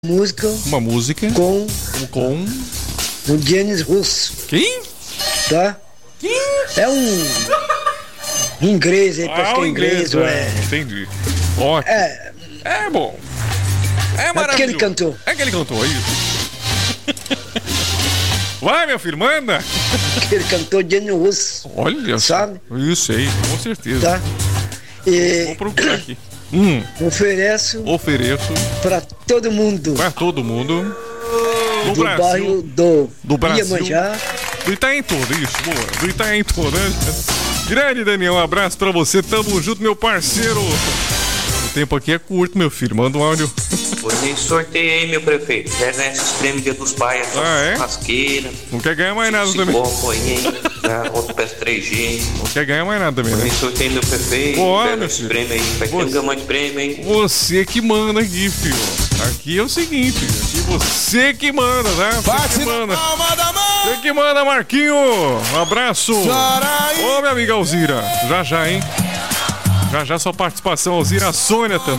Uma música com o Denis Russo. Quem? Tá? Quem? É um inglês aí, parece que é inglês, Entendi. Ótimo. É bom. É maravilhoso. que ele cantou. É que ele cantou, isso. Vai, meu filho, manda. Que ele cantou Denis Russo. Olha, sabe? Isso aí, com certeza. Tá? E vou procurar aqui. Ofereço para todo mundo. Para todo mundo. Do Brasil, bairro do Brasil. Iemanjá. Do Itaém todo, isso, boa. Do Itaém todo, né? Grande Daniel, um abraço pra você. Tamo junto, meu parceiro. O tempo aqui é curto, meu filho. Manda um áudio. Hoje sorteio, meu prefeito. Já ganha esses prêmios Dia dos Pais, rasqueira. Não quer ganhar mais nada também. Outro PS3G. Não quer ganhar mais nada também, né? Hoje sorteio, meu prefeito. Bora, meu filho. Prêmio aí. Vai ter um gamão de prêmio, hein? Você que manda aqui, filho. Aqui é o seguinte, aqui você que manda, tá? Você que manda. Você que manda, Marquinho. Um abraço. Ô, minha amiga Alzira. Já, hein? Já sua participação, Alzira. A Sônia também.